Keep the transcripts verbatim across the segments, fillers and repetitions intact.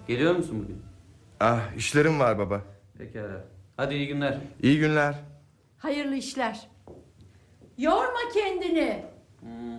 Geliyor musun bugün? Ah, işlerim var baba. Pekala. Hadi iyi günler. İyi günler. Hayırlı işler. Yorma kendini. Hmm.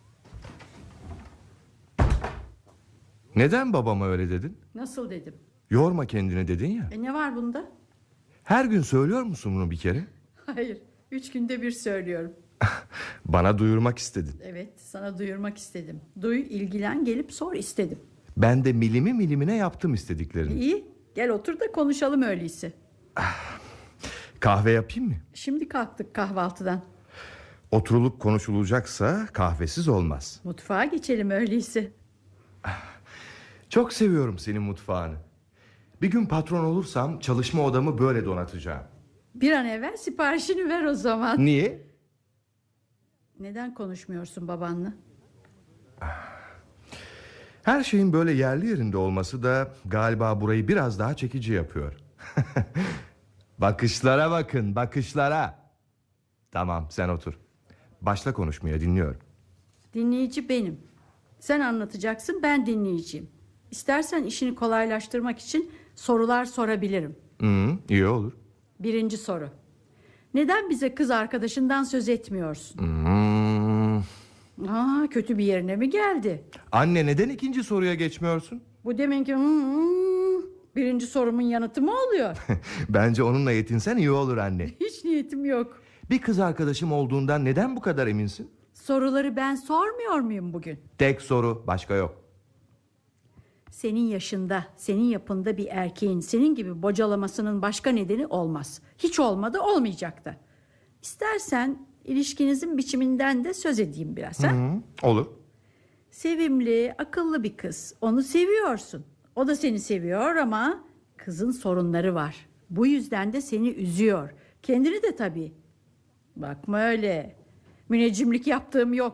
Neden babama öyle dedin? Nasıl dedim? Yorma kendini dedin ya. E ne var bunda? Her gün söylüyor musun bunu bir kere? Hayır. Üç günde bir söylüyorum. Bana duyurmak istedin. Evet, sana duyurmak istedim. Duy, ilgilen, gelip sor istedim. Ben de milimi milimine yaptım istediklerini. İyi, gel otur da konuşalım öyleyse. Kahve yapayım mı? Şimdi kalktık kahvaltıdan. Oturulup konuşulacaksa kahvesiz olmaz. Mutfağa geçelim öyleyse. Çok seviyorum senin mutfağını. Bir gün patron olursam çalışma odamı böyle donatacağım. Bir an evvel siparişini ver o zaman. Niye? Neden konuşmuyorsun babanla? Her şeyin böyle yerli yerinde olması da galiba burayı biraz daha çekici yapıyor. Bakışlara bakın, bakışlara. Tamam, sen otur. Başla konuşmaya, dinliyorum. Dinleyici benim. Sen anlatacaksın, ben dinleyeceğim. İstersen işini kolaylaştırmak için sorular sorabilirim. Hı, iyi olur. Birinci soru. Neden bize kız arkadaşından söz etmiyorsun? Hmm. Aa, kötü bir yerine mi geldi? Anne, neden ikinci soruya geçmiyorsun? Bu deminki hmm, hmm, birinci sorumun yanıtı mı oluyor? Bence onunla yetinsen iyi olur anne. Hiç niyetim yok. Bir kız arkadaşım olduğundan neden bu kadar eminsin? Soruları ben sormuyor muyum bugün? Tek soru, başka yok. Senin yaşında, senin yapında bir erkeğin senin gibi bocalamasının başka nedeni olmaz. Hiç olmadı, olmayacak da. İstersen ilişkinizin biçiminden de söz edeyim biraz. Ha? Hı, olur. Sevimli, akıllı bir kız. Onu seviyorsun. O da seni seviyor ama kızın sorunları var. Bu yüzden de seni üzüyor. Kendini de tabii. Bakma öyle. Müneccimlik yaptığım yok.